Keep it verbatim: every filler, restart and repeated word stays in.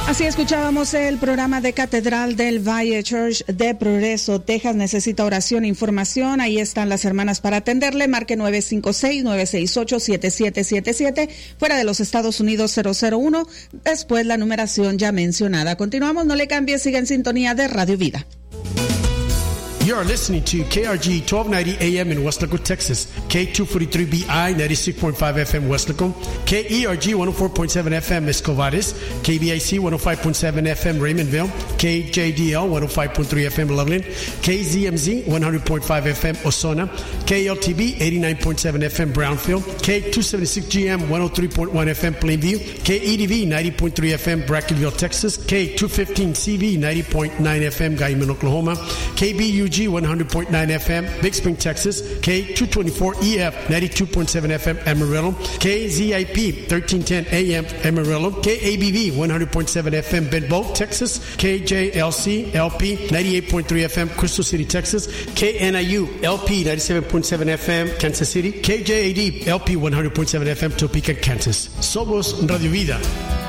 Así escuchábamos el programa de Catedral del Valle Church de Progreso, Texas. Necesita oración e información. Ahí están las hermanas para atenderle. Marque nueve cinco seis, nueve seis ocho, siete siete siete siete. Fuera de los Estados Unidos cero cero uno. Después la numeración ya mencionada. Continuamos, no le cambie, siga en sintonía de Radio Vida. You are listening to K R G twelve ninety A M in Weslaco, Texas, K two forty-three B I ninety-six point five F M Weslaco, K E R G one oh four point seven F M Escovares, K B I C one oh five point seven F M Raymondville, K J D L one oh five point three F M Loveland, K Z M Z one hundred point five F M Osona, K L T B eighty-nine point seven F M Brownfield, K two seventy-six G M one oh three point one F M Plainview, K E D V ninety point three F M Brackenville, Texas, K two fifteen C V ninety point nine F M Guyman, Oklahoma, K B U G one hundred point nine F M Big Spring, Texas, K two twenty-four E F ninety-two point seven F M Amarillo, K Z I P thirteen ten A M Amarillo, K A B V one hundred point seven F M Benbow, Texas, K J L C L P ninety-eight point three F M Crystal City, Texas, K N I U L P ninety-seven point seven F M Kansas City, K J A D L P one hundred point seven F M Topeka, Kansas. Somos Radio Vida.